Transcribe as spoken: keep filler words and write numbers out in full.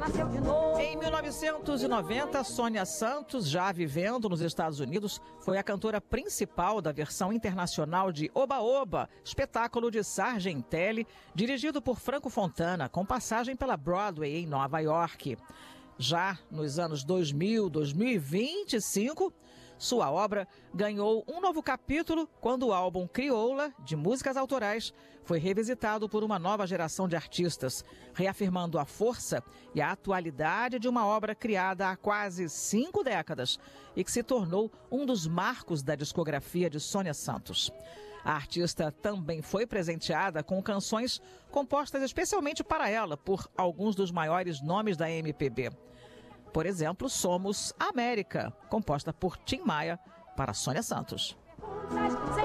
nasceu de novo. Em mil novecentos e noventa, Sônia Santos, já vivendo nos Estados Unidos, foi a cantora principal da versão internacional de Oba Oba, espetáculo de Sargentelli, dirigido por Franco Fontana, com passagem pela Broadway em Nova York. Já nos anos dois mil, dois mil e vinte e cinco, sua obra ganhou um novo capítulo quando o álbum Crioula, de músicas autorais, foi revisitado por uma nova geração de artistas, reafirmando a força e a atualidade de uma obra criada há quase cinco décadas e que se tornou um dos marcos da discografia de Sônia Santos. A artista também foi presenteada com canções compostas especialmente para ela por alguns dos maiores nomes da M P B. Por exemplo, Somos América, composta por Tim Maia para Sônia Santos.